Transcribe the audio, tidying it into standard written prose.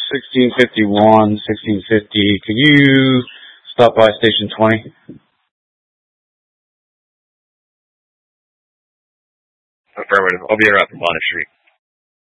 1651, 1650. Could you stop by station 20? Affirmative. I'll be around from Bonnet Street.